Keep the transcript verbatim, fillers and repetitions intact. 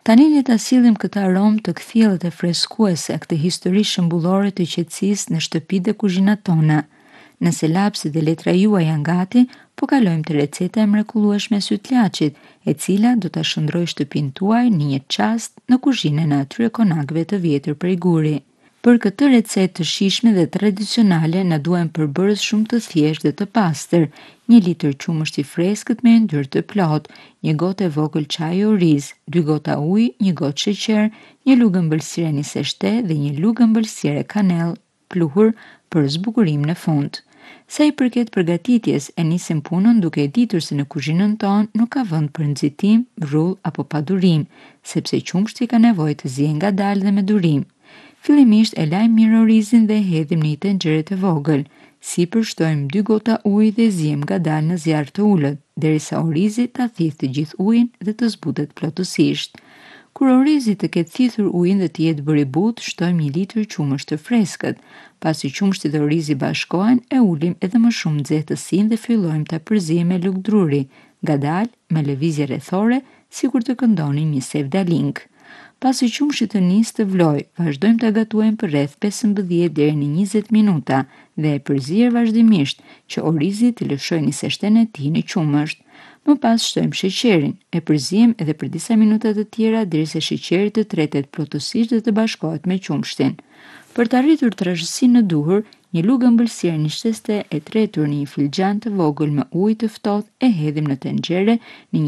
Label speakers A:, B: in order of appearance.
A: Tani le ta sillim këtë aromë të kthjellët e freskuese, këtë histori shembullore të qetësisë në shtëpitë dhe kuzhinat tona. Nëse lapsit dhe letra juaj janë gati, po kalojmë te receta e mrekullueshme e sytllaçit, e cila do ta shndrojë shtëpinë tuaj në një çast në kuzhinën e atyre konakëve të vjetër prej guri. Për këtë recetë të shijshme dhe tradicionale na duhen përbërës shumë të thjeshtë dhe të pastër: një litër qumësht i freskët me yndyrë të plotë, një gotë e vogël çaji oriz, dy gota ujë, një gotë sheqer, një lugë ëmbëlsire njëzet e shtatë dhe një lugë ëmbëlsire kanellë pluhur për zbukurim në fund. Sa i përket përgatitjes, e nisim punën duke e ditur se në kuzhinën tonë nuk ka vend për nxitim, rrull apo padurim, sepse qumshti ka nevojë të ziejë ngadalë dhe me durim. Fillimisht e lajmë mirë orizin dhe e hedhim në një tenxhere të vogël. Sipër shtojmë dy gota ujë dhe ziejmë ngadalë në zjarr të ulët, derisa orizi ta thithë të gjithë ujin dhe të zbutet plotësisht. Kur orizi të ketë thithur ujin dhe të jetë bërë i butë, shtojmë një litër qumësht të freskët. Pasi qumshti dhe orizi bashkohen, e ulim edhe më shumë nxehtësinë dhe fillojmë ta përzijmë me lugdruri, ngadalë me lëvizje rrethore, sikur të këndonim një sevdaling. Pasi qumshi të nisë të vlojë, vazhdojmë ta gatuajmë për rreth pesëmbëdhjetë deri në njëzet minuta dhe e përzier vazhdimisht që orizi të lëshojë nisështen e tij në qumësht. Më pas shtojmë sheqerin, e përziejmë edhe për disa minuta të tjera derisa sheqeri të tretet plotësisht dhe të bashkohet me qumshtin. Për të arritur trashësinë e duhur, një lugë ëmbëlsire njëzet e shtatë e tretur në një filxhan të vogël me ujë të ftohtë e hedhim në tenxhere në